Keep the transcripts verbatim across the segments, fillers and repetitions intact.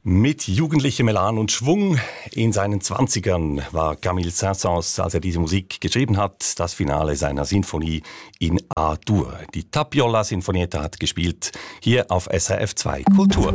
Mit jugendlichem Elan und Schwung in seinen Zwanzigern war Camille Saint-Saëns, als er diese Musik geschrieben hat, das Finale seiner Sinfonie in A-Dur. Die Tapiola Sinfonietta hat gespielt, hier auf S R F zwei Kultur.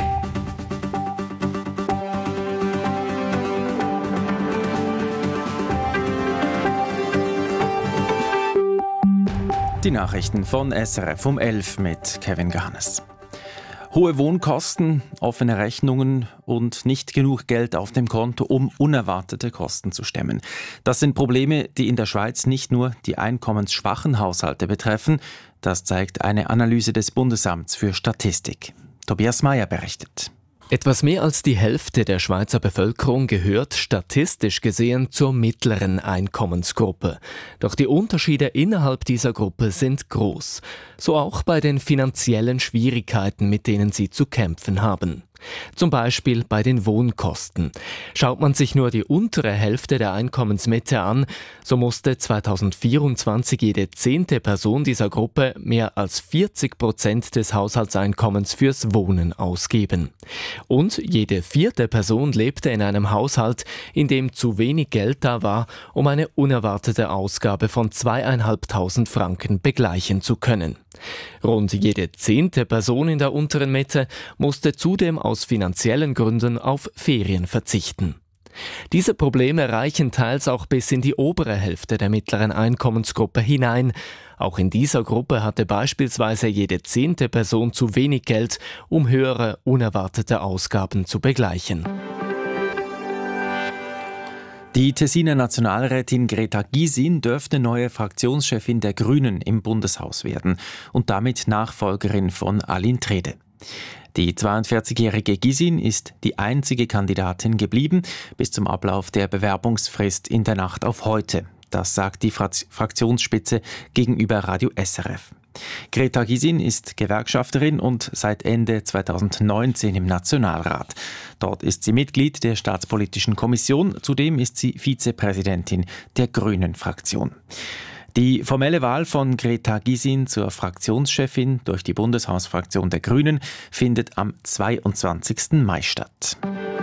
Die Nachrichten von S R F um elf mit Kevin Ganes. Hohe Wohnkosten, offene Rechnungen und nicht genug Geld auf dem Konto, um unerwartete Kosten zu stemmen. Das sind Probleme, die in der Schweiz nicht nur die einkommensschwachen Haushalte betreffen. Das zeigt eine Analyse des Bundesamts für Statistik. Tobias Meyer berichtet. Etwas mehr als die Hälfte der Schweizer Bevölkerung gehört statistisch gesehen zur mittleren Einkommensgruppe. Doch die Unterschiede innerhalb dieser Gruppe sind groß. So auch bei den finanziellen Schwierigkeiten, mit denen sie zu kämpfen haben. Zum Beispiel bei den Wohnkosten. Schaut man sich nur die untere Hälfte der Einkommensmitte an, so musste zweitausendvierundzwanzig jede zehnte Person dieser Gruppe mehr als vierzig Prozent des Haushaltseinkommens fürs Wohnen ausgeben. Und jede vierte Person lebte in einem Haushalt, in dem zu wenig Geld da war, um eine unerwartete Ausgabe von zweieinhalbtausend Franken begleichen zu können. Rund jede zehnte Person in der unteren Mitte musste zudem aus finanziellen Gründen auf Ferien verzichten. Diese Probleme reichen teils auch bis in die obere Hälfte der mittleren Einkommensgruppe hinein. Auch in dieser Gruppe hatte beispielsweise jede zehnte Person zu wenig Geld, um höhere unerwartete Ausgaben zu begleichen. Die Tessiner Nationalrätin Greta Gysin dürfte neue Fraktionschefin der Grünen im Bundeshaus werden und damit Nachfolgerin von Aline Trede. Die zweiundvierzigjährige Gysin ist die einzige Kandidatin geblieben bis zum Ablauf der Bewerbungsfrist in der Nacht auf heute. Das sagt die Fraktionsspitze gegenüber Radio S R F. Greta Gysin ist Gewerkschafterin und seit Ende zweitausendneunzehn im Nationalrat. Dort ist sie Mitglied der Staatspolitischen Kommission. Zudem ist sie Vizepräsidentin der Grünen-Fraktion. Die formelle Wahl von Greta Gysin zur Fraktionschefin durch die Bundeshausfraktion der Grünen findet am zweiundzwanzigsten Mai statt.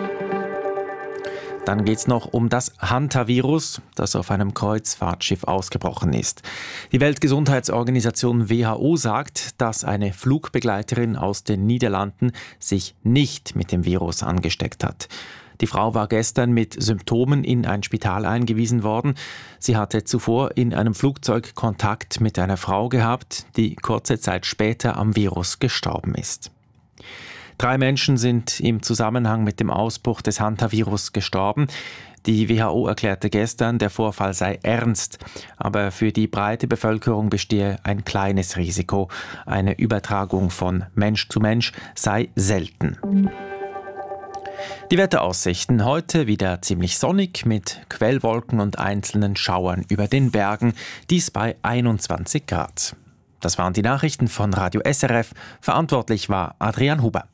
Dann geht es noch um das Hantavirus, das auf einem Kreuzfahrtschiff ausgebrochen ist. Die Weltgesundheitsorganisation W H O sagt, dass eine Flugbegleiterin aus den Niederlanden sich nicht mit dem Virus angesteckt hat. Die Frau war gestern mit Symptomen in ein Spital eingewiesen worden. Sie hatte zuvor in einem Flugzeug Kontakt mit einer Frau gehabt, die kurze Zeit später am Virus gestorben ist. Drei Menschen sind im Zusammenhang mit dem Ausbruch des Hantavirus gestorben. Die W H O erklärte gestern, der Vorfall sei ernst, aber für die breite Bevölkerung bestehe ein kleines Risiko. Eine Übertragung von Mensch zu Mensch sei selten. Die Wetteraussichten heute wieder ziemlich sonnig mit Quellwolken und einzelnen Schauern über den Bergen, dies bei einundzwanzig Grad. Das waren die Nachrichten von Radio S R F. Verantwortlich war Adrian Huber.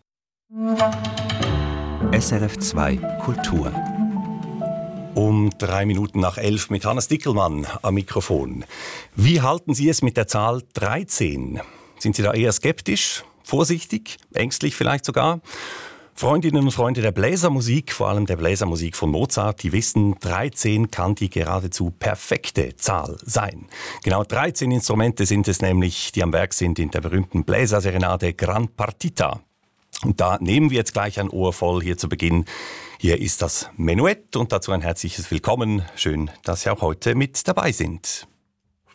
S R F zwei Kultur. Um drei Minuten nach elf mit Hannes Dickelmann am Mikrofon. Wie halten Sie es mit der Zahl dreizehn? Sind Sie da eher skeptisch, vorsichtig, ängstlich vielleicht sogar? Freundinnen und Freunde der Bläsermusik, vor allem der Bläsermusik von Mozart, die wissen, dreizehn kann die geradezu perfekte Zahl sein. Genau dreizehn Instrumente sind es nämlich, die am Werk sind in der berühmten Bläserserenade Gran Partita. Und da nehmen wir jetzt gleich ein Ohr voll hier zu Beginn. Hier ist das Menuett und dazu ein herzliches Willkommen. Schön, dass Sie auch heute mit dabei sind.